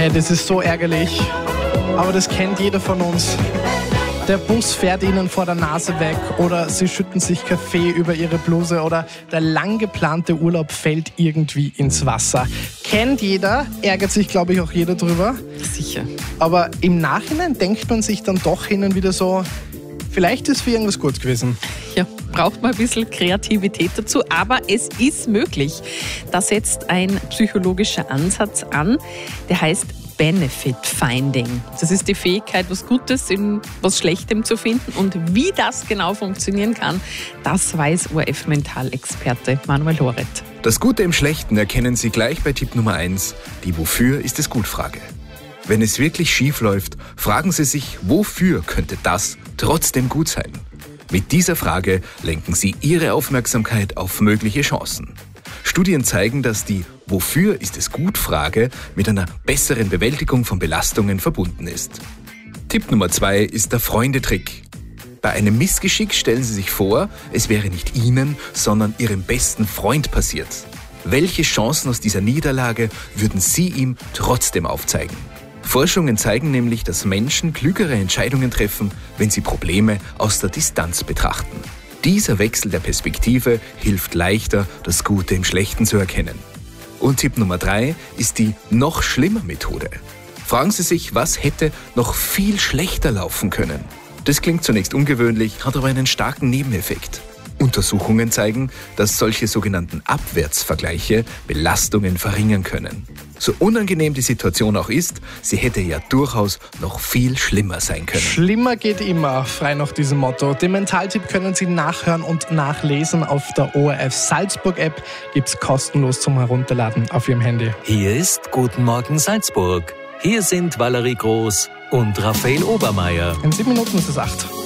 Das ist so ärgerlich, aber das kennt jeder von uns. Der Bus fährt ihnen vor der Nase weg oder sie schütten sich Kaffee über ihre Bluse oder der lang geplante Urlaub fällt irgendwie ins Wasser. Kennt jeder, ärgert sich, glaube ich, auch jeder drüber. Sicher. Aber im Nachhinein denkt man sich dann doch hin und wieder so, vielleicht ist für irgendwas gut gewesen. Ja, braucht man ein bisschen Kreativität dazu, aber es ist möglich. Da setzt ein psychologischer Ansatz an, der heißt Benefit Finding. Das ist die Fähigkeit, was Gutes in was Schlechtem zu finden. Und wie das genau funktionieren kann, das weiß ORF-Mentalexperte Manuel Horet. Das Gute im Schlechten erkennen Sie gleich bei Tipp Nummer 1, die Wofür ist es gut Frage. Wenn es wirklich schief läuft, fragen Sie sich, wofür könnte das trotzdem gut sein? Mit dieser Frage lenken Sie Ihre Aufmerksamkeit auf mögliche Chancen. Studien zeigen, dass die Wofür ist es gut Frage mit einer besseren Bewältigung von Belastungen verbunden ist. Tipp Nummer 2 ist der Freundetrick. Bei einem Missgeschick stellen Sie sich vor, es wäre nicht Ihnen, sondern Ihrem besten Freund passiert. Welche Chancen aus dieser Niederlage würden Sie ihm trotzdem aufzeigen? Forschungen zeigen nämlich, dass Menschen klügere Entscheidungen treffen, wenn sie Probleme aus der Distanz betrachten. Dieser Wechsel der Perspektive hilft leichter, das Gute im Schlechten zu erkennen. Und Tipp Nummer 3 ist die noch schlimmer Methode. Fragen Sie sich, was hätte noch viel schlechter laufen können? Das klingt zunächst ungewöhnlich, hat aber einen starken Nebeneffekt. Untersuchungen zeigen, dass solche sogenannten Abwärtsvergleiche Belastungen verringern können. So unangenehm die Situation auch ist, sie hätte ja durchaus noch viel schlimmer sein können. Schlimmer geht immer, frei nach diesem Motto. Den Mentaltipp können Sie nachhören und nachlesen auf der ORF Salzburg App. Gibt's kostenlos zum Herunterladen auf Ihrem Handy. Hier ist Guten Morgen Salzburg. Hier sind Valerie Groß und Raphael Obermeier. In 7 Minuten ist es 8.